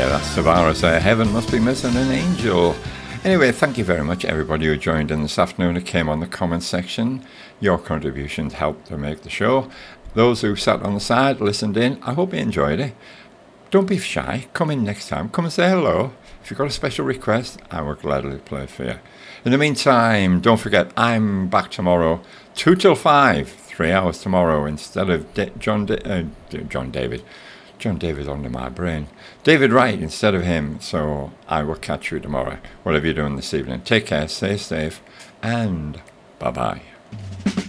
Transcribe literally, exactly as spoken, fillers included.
yeah, that's Tavares. Uh, Heaven must be missing an angel. Anyway, thank you very much, everybody who joined in this afternoon, who came on the comment section. Your contributions helped to make the show. Those who sat on the side, listened in, I hope you enjoyed it. Don't be shy. Come in next time. Come and say hello. If you've got a special request, I will gladly play it for you. In the meantime, don't forget, I'm back tomorrow, two till five, three hours tomorrow, instead of Da- John, da- uh, John David. John David under my brain. David Wright instead of him. So I will catch you tomorrow. Whatever you're doing this evening. Take care, stay safe, and bye-bye.